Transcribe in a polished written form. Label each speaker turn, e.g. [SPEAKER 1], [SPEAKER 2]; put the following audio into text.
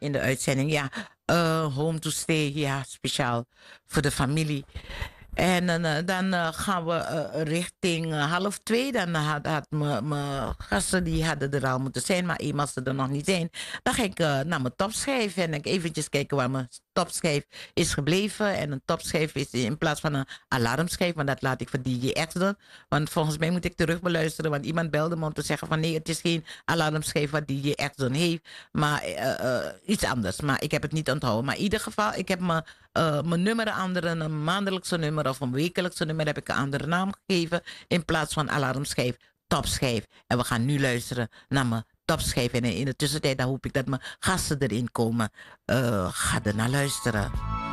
[SPEAKER 1] in de uitzending. Ja, home to stay. Ja, speciaal voor de familie. En dan gaan we richting 1:30. Dan had mijn gasten die hadden er al moeten zijn. Maar eenmaal ze er nog niet zijn, dan ga ik naar mijn topschijf. En ik eventjes kijken waar mijn topschijf is gebleven. En een topschijf is in plaats van een alarmschijf. Want dat laat ik voor DJ X doen. Want volgens mij moet ik terug beluisteren. Want iemand belde me om te zeggen van nee, het is geen alarmschijf wat DJ X doen heeft. Maar iets anders. Maar ik heb het niet onthouden. Maar in ieder geval, ik heb mijn nummer anderen, een maandelijkse nummer of een wekelijkse nummer, heb ik een andere naam gegeven. In plaats van alarmschijf, topschijf. En we gaan nu luisteren naar mijn topschijf. En in de tussentijd dan hoop ik dat mijn gasten erin komen. Ga er naar luisteren.